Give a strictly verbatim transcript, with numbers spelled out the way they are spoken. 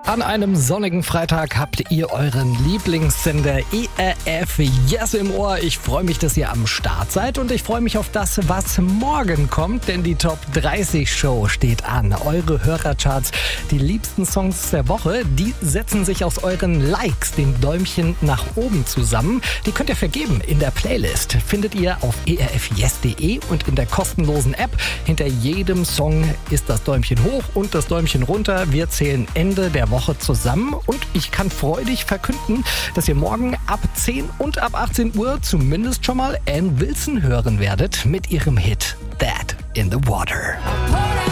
An einem sonnigen Freitag habt ihr euren Lieblingssender E R F Yes im Ohr. Ich freue mich, dass ihr am Start seid und ich freue mich auf das, was morgen kommt, denn die Top dreißig Show steht an. Eure Hörercharts, die liebsten Songs der Woche, die setzen sich aus euren Likes, den Däumchen nach oben zusammen. Die könnt ihr vergeben in der Playlist. Findet ihr auf e r f yes punkt de und in der kostenlosen App. Hinter jedem Song ist das Däumchen hoch und das Däumchen runter. Wir zählen Ende der Woche zusammen und ich kann freudig verkünden, dass ihr morgen ab zehn und ab achtzehn Uhr zumindest schon mal Ann Wilson hören werdet mit ihrem Hit Dead in the Water.